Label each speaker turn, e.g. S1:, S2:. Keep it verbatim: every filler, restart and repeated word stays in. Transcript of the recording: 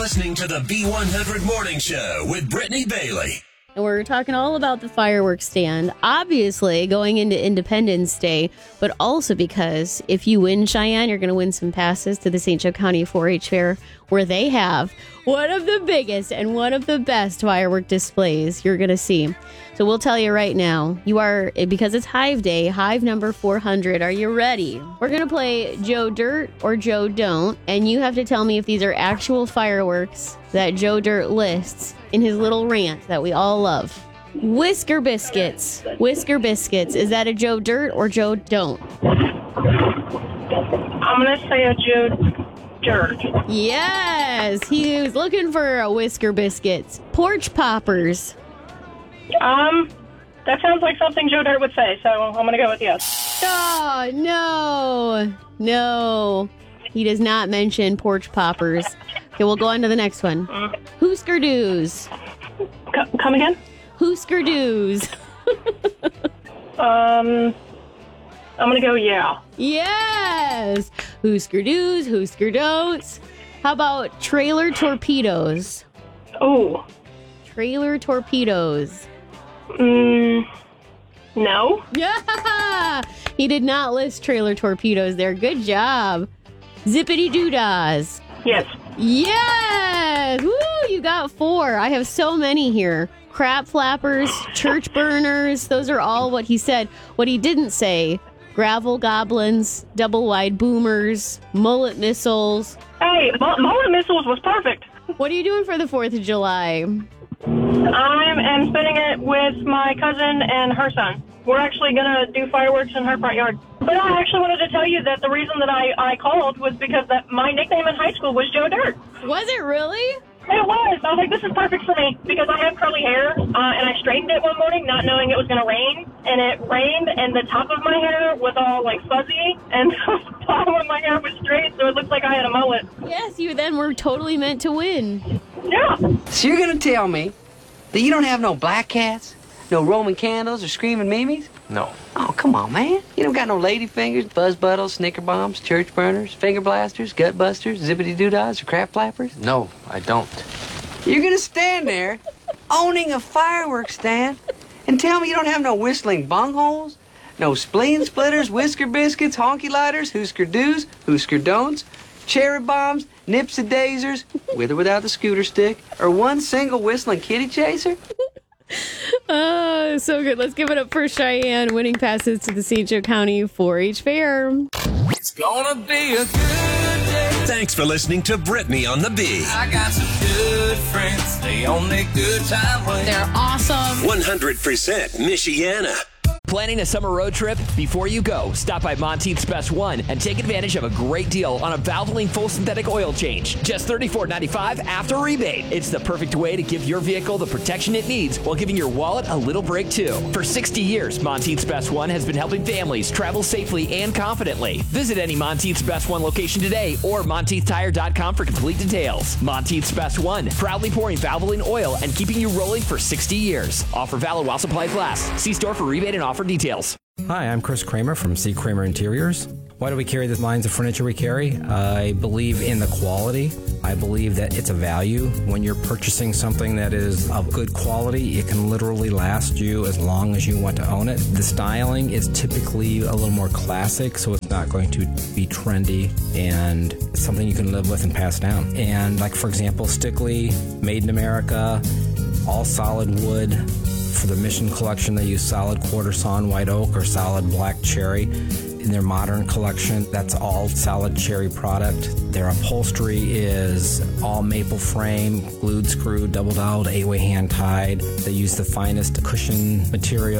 S1: listening to the B one hundred Morning Show with Brittany Bailey.
S2: And we're talking all about the fireworks stand, obviously going into Independence Day, but also because if you win Cheyenne, you're going to win some passes to the Saint Joe County four H Fair, where they have one of the biggest and one of the best firework displays you're going to see. So we'll tell you right now, you are, because it's Hive Day, Hive number four hundred. Are you ready? We're going to play Joe Dirt or Joe Don't, and you have to tell me if these are actual fireworks that Joe Dirt lists in his little rant that we all love. Whisker Biscuits. Whisker Biscuits. Is that a Joe Dirt or Joe Don't?
S3: I'm going to say a Joe Dirt.
S2: Yes, he was looking for a Whisker Biscuits. Porch Poppers.
S3: Um, that sounds like something Joe Dirt would say, so I'm going to go with yes.
S2: Oh, no. No. He does not mention Porch Poppers. Okay, we'll go on to the next one. Mm. Hoosker Doos.
S3: C- come again?
S2: Hoosker Doos.
S3: um, I'm going to go yeah.
S2: Yes. Hoosker Doos, Hoosker Don'ts. How about Trailer Torpedoes?
S3: Oh.
S2: Trailer Torpedoes.
S3: Mm, no.
S2: Yeah. He did not list Trailer Torpedoes there. Good job. Zippity Doodahs.
S3: Yes.
S2: Yes! Woo! You got four. I have so many here. Crap flappers, church burners. Those are all what he said. What he didn't say: gravel goblins, double wide boomers, mullet missiles.
S3: Hey, m- mullet missiles was perfect.
S2: What are you doing for the fourth of July?
S3: I am spending it with my cousin and her son. We're actually going to do fireworks in her front yard. But I actually wanted to tell you that the reason that I, I called was because that my nickname in high school was Joe Dirt.
S2: Was it really?
S3: It was. I was like, this is perfect for me because I have curly hair, uh, and I straightened it one morning not knowing it was going to rain. And it rained, and the top of my hair was all, like, fuzzy, and the bottom of my hair was straight, so it looked like I had a mullet.
S2: Yes, you then were totally meant to win.
S3: Yeah.
S4: So you're going to tell me that you don't have no black cats, no Roman candles, or screaming Mimis?
S5: No.
S4: Oh, come on, man. You don't got no lady fingers, buzz buttles, snicker bombs, church burners, finger blasters, gut busters, zippity doodahs, or crap flappers?
S5: No, I don't.
S4: You're going to stand there owning a fireworks stand and tell me you don't have no whistling bungholes, no spleen splitters, whisker biscuits, honky lighters, hoosker doos, hoosker don'ts, cherry bombs, nipsy daisers, with or without the scooter stick, or one single whistling kitty chaser?
S2: Oh, so good. Let's give it up for Cheyenne winning passes to the Saint Joe County four H Fair.
S1: It's gonna be a good day. Thanks for listening to Brittany on the Bee.
S6: I got some good friends. They on their good time way.
S2: They're awesome.
S1: one hundred percent Michiana.
S7: Planning a summer road trip? Before you go, stop by Monteith's Best One and take advantage of a great deal on a Valvoline full synthetic oil change. Just thirty-four ninety-five after rebate. It's the perfect way to give your vehicle the protection it needs while giving your wallet a little break too. For sixty years, Monteith's Best One has been helping families travel safely and confidently. Visit any Monteith's Best One location today or Monteith Tire dot com for complete details. Monteith's Best One, proudly pouring Valvoline oil and keeping you rolling for sixty years. Offer valid while supplies last. See store for rebate and offer details.
S8: Hi, I'm Chris Kramer from C. Kramer Interiors. Why do we carry the lines of furniture we carry? I believe in the quality. I believe that it's a value. When you're purchasing something that is of good quality, it can literally last you as long as you want to own it. The styling is typically a little more classic, so it's not going to be trendy and something you can live with and pass down. And like, for example, Stickley, made in America, all solid wood. For the Mission collection, they use solid quarter sawn white oak or solid black cherry. In their modern collection, that's all solid cherry product. Their upholstery is all maple frame, glued, screwed, double doweled, eight-way hand tied. They use the finest cushion material